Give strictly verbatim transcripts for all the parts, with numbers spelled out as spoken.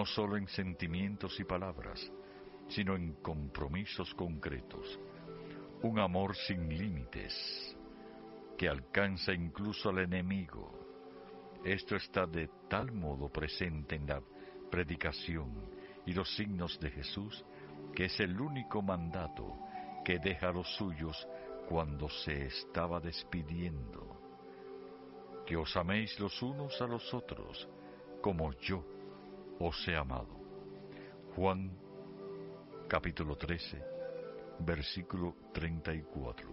no solo en sentimientos y palabras, sino en compromisos concretos. Un amor sin límites, que alcanza incluso al enemigo. Esto está de tal modo presente en la predicación y los signos de Jesús, que es el único mandato que deja a los suyos cuando se estaba despidiendo. Que os améis los unos a los otros, como yo os he amado. Juan, capítulo trece, versículo treinta y cuatro.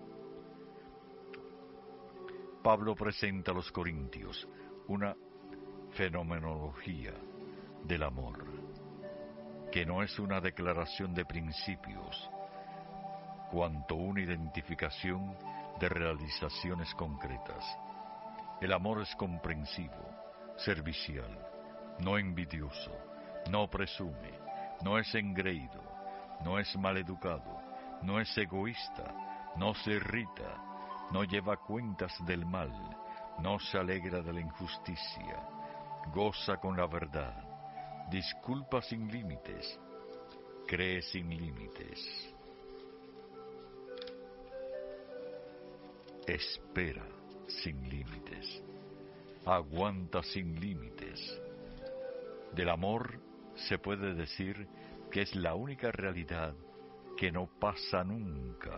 Pablo presenta a los corintios una fenomenología del amor, que no es una declaración de principios, cuanto una identificación de realizaciones concretas. El amor es comprensivo, servicial, no envidioso, no presume, no es engreído, no es maleducado, no es egoísta, no se irrita, no lleva cuentas del mal, no se alegra de la injusticia, goza con la verdad, disculpa sin límites, cree sin límites, espera sin límites, aguanta sin límites. Del amor se puede decir que es la única realidad que no pasa nunca.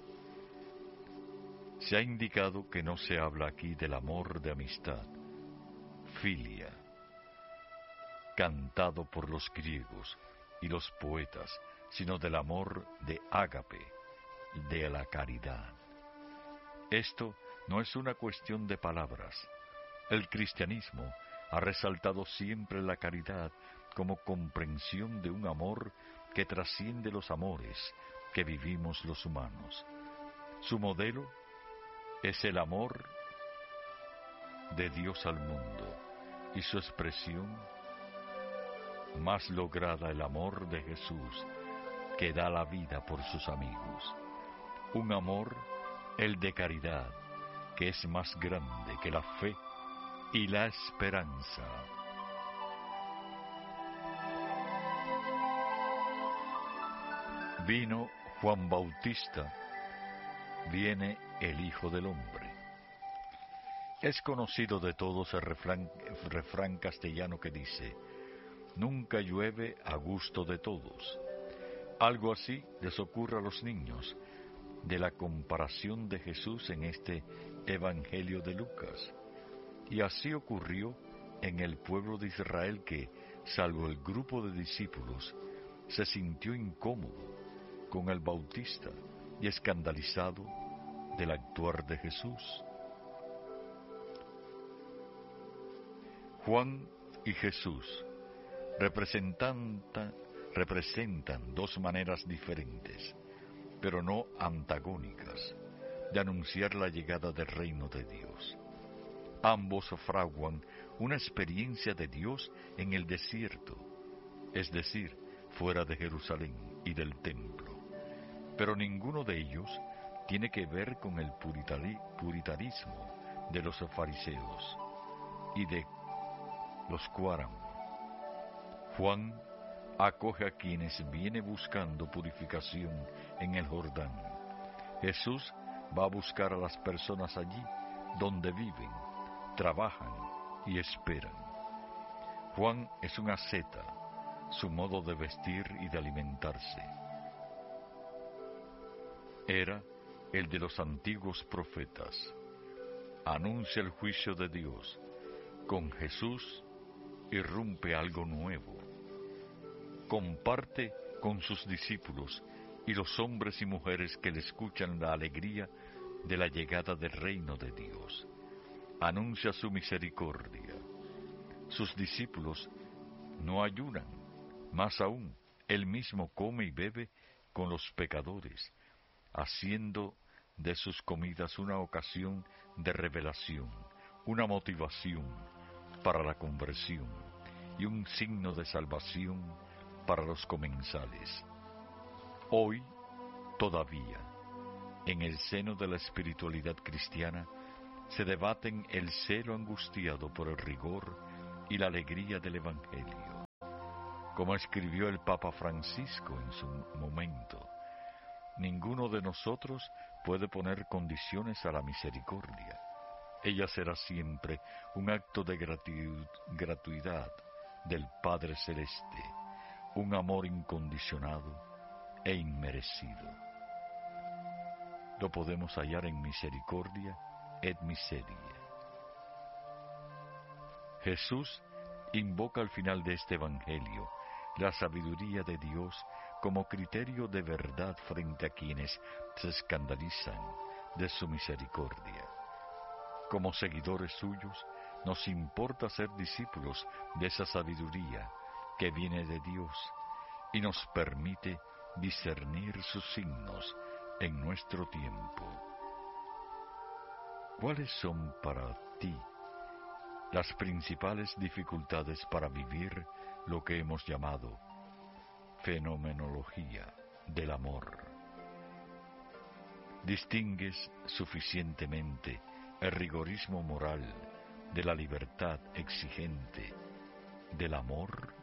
Se ha indicado que no se habla aquí del amor de amistad, filia, cantado por los griegos y los poetas, sino del amor de ágape, de la caridad. Esto no es una cuestión de palabras. El cristianismo ha resaltado siempre la caridad como comprensión de un amor que trasciende los amores que vivimos los humanos. Su modelo es el amor de Dios al mundo y su expresión más lograda, el amor de Jesús, que da la vida por sus amigos. Un amor, el de caridad, que es más grande que la fe y la esperanza. Vino Juan Bautista, viene el Hijo del Hombre. Es conocido de todos el refrán, el refrán castellano que dice: nunca llueve a gusto de todos. Algo así les ocurre a los niños de la comparación de Jesús en este Evangelio de Lucas. Y así ocurrió en el pueblo de Israel que, salvo el grupo de discípulos, se sintió incómodo con el Bautista y escandalizado del actuar de Jesús. Juan y Jesús representan, representan dos maneras diferentes, pero no antagónicas, de anunciar la llegada del reino de Dios. Ambos fraguan una experiencia de Dios en el desierto, es decir, fuera de Jerusalén y del templo. Pero ninguno de ellos tiene que ver con el puritanismo de los fariseos y de los Cuaram. Juan acoge a quienes viene buscando purificación en el Jordán. Jesús va a buscar a las personas allí donde viven, trabajan y esperan. Juan es un asceta, su modo de vestir y de alimentarse era el de los antiguos profetas. Anuncia el juicio de Dios. Con Jesús irrumpe algo nuevo. Comparte con sus discípulos y los hombres y mujeres que le escuchan la alegría de la llegada del reino de Dios. Anuncia su misericordia. Sus discípulos no ayunan, más aún, él mismo come y bebe con los pecadores, haciendo de sus comidas una ocasión de revelación, una motivación para la conversión y un signo de salvación para los comensales. Hoy, todavía, en el seno de la espiritualidad cristiana, se debaten el celo angustiado por el rigor y la alegría del Evangelio, Como escribió el Papa Francisco en su momento, ninguno de nosotros puede poner condiciones a la misericordia. Ella será siempre un acto de gratu- gratuidad del Padre Celeste, un amor incondicionado e inmerecido. Lo podemos hallar en Misericordia et Miseria. Jesús invoca al final de este Evangelio la sabiduría de Dios como criterio de verdad frente a quienes se escandalizan de su misericordia. Como seguidores suyos, nos importa ser discípulos de esa sabiduría que viene de Dios y nos permite discernir sus signos en nuestro tiempo. ¿Cuáles son para ti las principales dificultades para vivir lo que hemos llamado fenomenología del amor? ¿Distingues suficientemente el rigorismo moral de la libertad exigente del amor?